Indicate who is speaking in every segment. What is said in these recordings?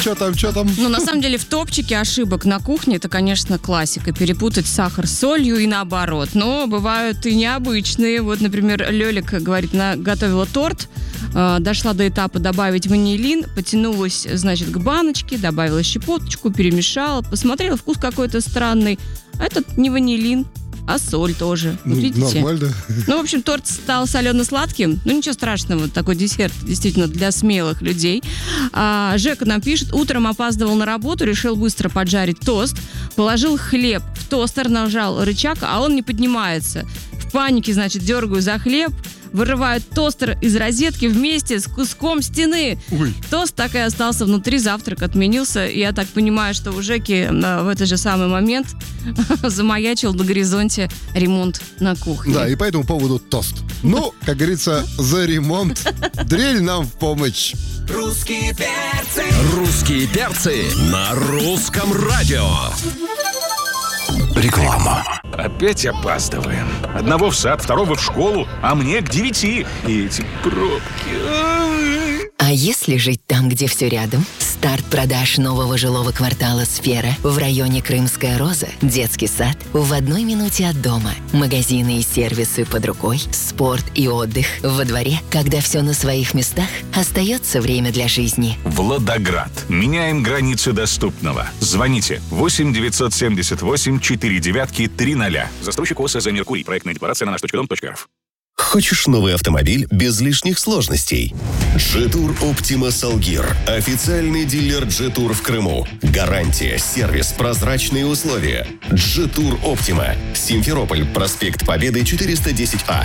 Speaker 1: что там?
Speaker 2: Ну, на самом деле, в топчике ошибок на кухне это, конечно, классика. Перепутать сахар с солью и наоборот. Но бывают и необычные. Вот, например, Лёлик говорит, она готовила торт, дошла до этапа добавить ванилин, потянулась, значит, к баночке, добавила щепоточку, перемешала, посмотрела, вкус какой-то странный. А это не ванилин, а соль тоже. Вот видите?
Speaker 1: Нормально.
Speaker 2: Ну, в общем, торт стал солено-сладким. Ну, ничего страшного, такой десерт действительно для смелых людей. Жека нам пишет, утром опаздывал на работу, решил быстро поджарить тост, положил хлеб в тостер, нажал рычаг, а он не поднимается. В панике, значит, дергаю за хлеб, вырывают тостер из розетки вместе с куском стены.
Speaker 1: Ой.
Speaker 2: Тост так и остался внутри, завтрак отменился. Я так понимаю, что у Жеки в этот же самый момент замаячил на горизонте ремонт на кухне.
Speaker 1: Да, и по этому поводу тост. Ну, как говорится, за ремонт. Дрель нам в помощь.
Speaker 3: Русские перцы.
Speaker 4: Русские перцы на русском радио. Реклама.
Speaker 5: Опять опаздываем. Одного в сад, второго в школу, а мне к 9. И эти пробки.
Speaker 6: А если жить там, где все рядом? Старт продаж нового жилого квартала «Сфера» в районе Крымская Роза, детский сад в 1 минуте от дома, магазины и сервисы под рукой, спорт и отдых во дворе. Когда все на своих местах, остается время для жизни.
Speaker 5: Владоград. Меняем границы доступного. Звоните 8-978-49-300. Застройщик ОСЗ «Меркурий». Проектная декларация на наш.дом.рф.
Speaker 4: Хочешь новый автомобиль без лишних сложностей? G-Tour Optima Salguir. Официальный дилер G-Tour в Крыму. Гарантия, сервис, прозрачные условия. G-Tour Optima. Симферополь, проспект Победы, 410А.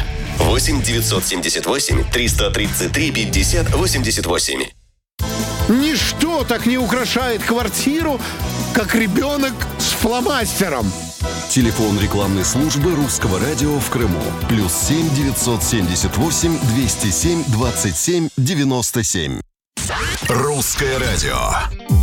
Speaker 4: 8-973-333-50-88.
Speaker 7: Ничто так не украшает квартиру, как ребенок с фломастером.
Speaker 8: Телефон рекламной службы Русского радио в Крыму. +7 978 207 27 97.
Speaker 4: Русское радио.